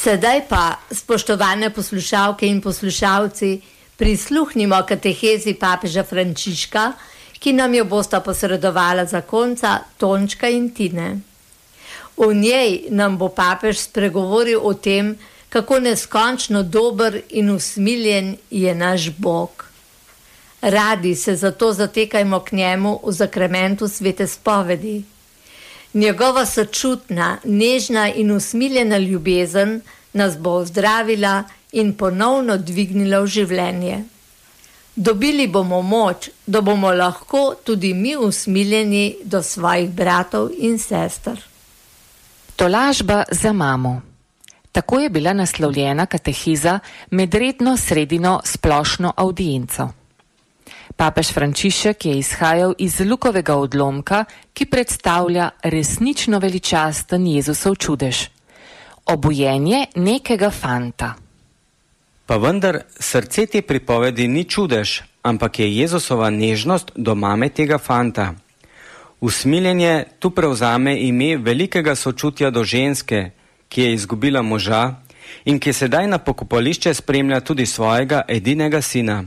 Sedaj pa, spoštovane poslušalke in poslušalci, prisluhnimo katehezi papeža Frančiška, ki nam jo bosta posredovala zakonca Tončka in Tine. V njej nam bo papež spregovoril o tem, kako neskončno dober in usmiljen je naš Bog. Radi se zato zatekajmo k njemu v zakramentu svete spovedi. Njegova sočutna, nežna in usmiljena ljubezen nas bo ozdravila in ponovno dvignila v življenje. Dobili bomo moč, da bomo lahko tudi mi usmiljeni do svojih bratov in sester. Tolažba za mamo. Tako je bila naslovljena katehiza med redno sredino splošno audienco. Papež Frančišek je izhajal iz Lukovega odlomka, ki predstavlja resnično veličasten Jezusov čudež. Obujenje nekega fanta. Pa vendar srce te pripovedi ni čudež, ampak je Jezusova nežnost do mame tega fanta. Usmiljenje tu prevzame ime velikega sočutja do ženske, ki je izgubila moža in ki sedaj na pokopališče spremlja tudi svojega edinega sina.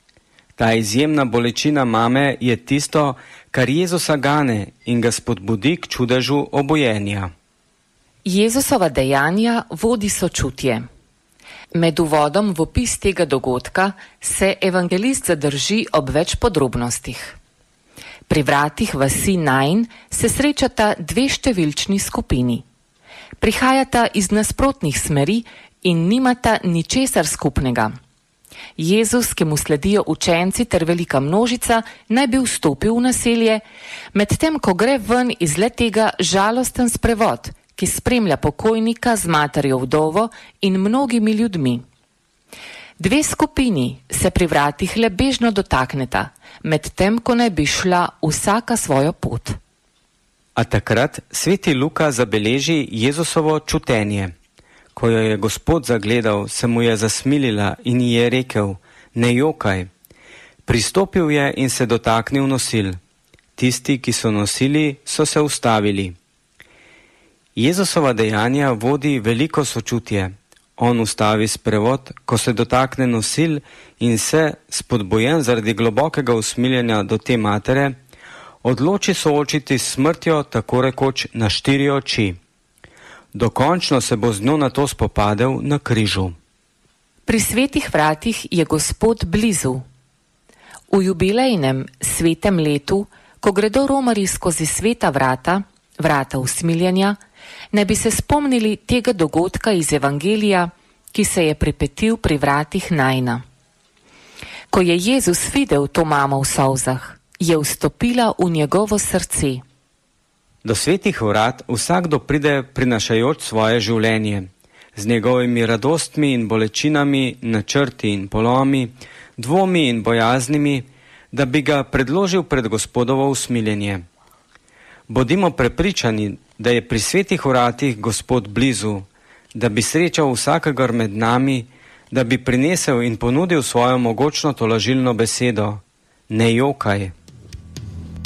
Ta izjemna bolečina mame je tisto, kar Jezusa gane in ga spodbudi k čudežu obojenja. Jezusova dejanja vodi sočutje. Med uvodom v opis tega dogodka se evangelist zadrži ob več podrobnostih. Pri vratih vasi Nain se srečata dve številčni skupini. Prihajata iz nasprotnih smeri in nimata ničesar skupnega. Jezus, ki mu sledijo učenci ter velika množica, naj bi vstopil v naselje, medtem ko gre ven iz le-tega žalosten sprevod, ki spremlja pokojnika z materjo vdovo in mnogimi ljudmi. Dve skupini se pri vratih le bežno dotakneta, medtem ko naj bi šla vsaka svojo pot. A takrat sveti Luka zabeleži Jezusovo čutenje. Ko jo je Gospod zagledal, se mu je zasmilila in ji je rekel: ne jokaj. Pristopil je in se dotaknil nosil. Tisti, ki so nosili, so se ustavili. Jezusova dejanja vodi veliko sočutje. On ustavi sprevod, ko se dotakne nosil in se, spodbojen zaradi globokega usmiljenja do te matere, odloči soočiti s smrtjo tako rekoč na 4 oči. Dokončno se bo z njo nato spopadel na križu. Pri svetih vratih je Gospod blizu. V jubilejnem svetem letu, ko gredo romarji skozi sveta vrata, vrata usmiljenja, ne bi se spomnili tega dogodka iz Evangelija, ki se je pripetil pri vratih Naina. Ko je Jezus videl to mamo v solzah, je vstopila v njegovo srce. Do svetih vrat vsakdo pride prinašajoč svoje življenje, z njegovimi radostmi in bolečinami, načrti in polomi, dvomi in bojaznimi, da bi ga predložil pred Gospodovo usmiljenje. Bodimo prepričani, da je pri svetih vratih Gospod blizu, da bi srečal vsakega med nami, da bi prinesel in ponudil svojo mogočno tolažilno besedo: ne jokaj.